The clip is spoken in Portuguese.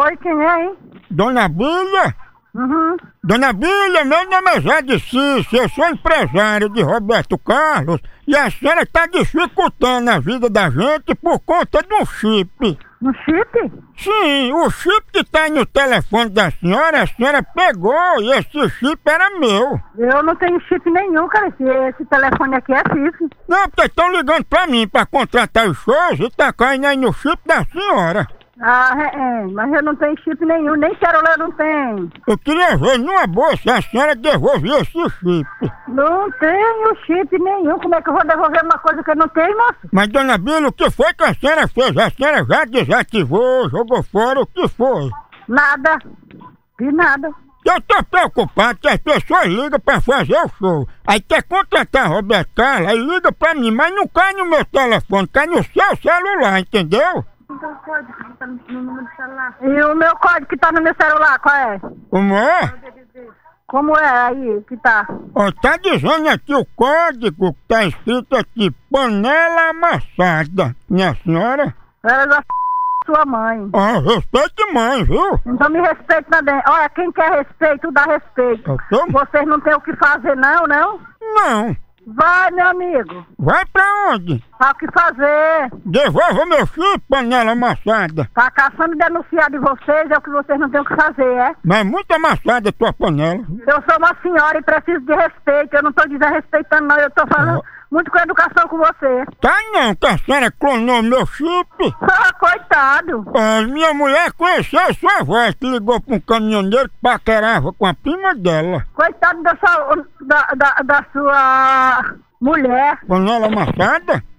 Oi, quem é, hein? Dona Bília? Uhum. Dona Bília, meu nome é Zé de Cício, eu sou empresário de Roberto Carlos e a senhora está dificultando a vida da gente por conta de um chip. Um chip? Sim, o chip que está aí no telefone da senhora, a senhora pegou e esse chip era meu. Eu não tenho chip nenhum, cara. Esse telefone aqui é chip. Não, porque estão ligando pra mim pra contratar os shows e tá caindo aí no chip da senhora. Ah, mas eu não tenho chip nenhum, nem celular eu não tenho. Eu queria ver numa boa se a senhora devolvia esse chip. Não tenho chip nenhum, como é que eu vou devolver uma coisa que eu não tenho, moço? Mas, dona Bília, o que foi que a senhora fez? A senhora já desativou, jogou fora, o que foi? Nada, de nada. Eu tô preocupado que as pessoas ligam pra fazer o show. Aí quer contratar a Roberto Carlos, aí liga pra mim, mas não cai no meu telefone, cai no seu celular, entendeu? Então o código que tá no número do celular. E o meu código que tá no meu celular, qual é? Como é? Como é aí que tá? Ó, tá dizendo aqui o código que tá escrito aqui, panela amassada. Minha senhora? Ela da sua mãe. Ó, respeite mãe, viu? Então me respeite também. Olha, quem quer respeito, dá respeito. Ok? Vocês não tem o que fazer não, não? Não. Vai, meu amigo. Vai pra onde? Tá o que fazer. Devolva meu chip, panela amassada. Tá caçando denunciar de vocês, é o que vocês não tem o que fazer, é? Mas é muito amassada a tua panela. Eu sou uma senhora e preciso de respeito. Eu não tô desrespeitando, não. Eu tô falando muito com educação com você. Tá não, que a senhora clonou meu chip. Ah, coitado. Minha mulher conheceu a sua voz, que ligou pra um caminhoneiro que paquerava com a prima dela. Coitado da sua mulher. Panela amassada?